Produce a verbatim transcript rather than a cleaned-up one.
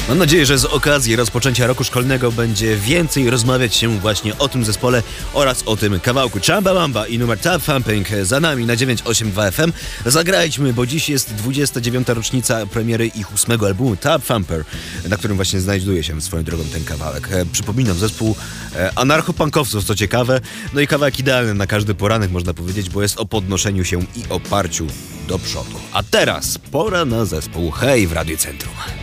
Mam nadzieję, że z okazji rozpoczęcia roku szkolnego będzie więcej rozmawiać się właśnie o tym zespole oraz o tym kawałku. Chumbawamba i numer Tub Thumping za nami na dziewięć osiem dwa F M. Zagrajmy, bo dziś jest dwudziesta dziewiąta rocznica premiery ich ósmego albumu Tub Thumper, na którym właśnie znajduje się swoją drogą ten kawałek. E, przypominam, zespół e, anarchopankowców, co ciekawe, no i kawałek idealny na każdy poranek, można powiedzieć, bo jest o podnoszeniu się i oparciu do przodu. A teraz pora na zespół Hej w Radiu Centrum.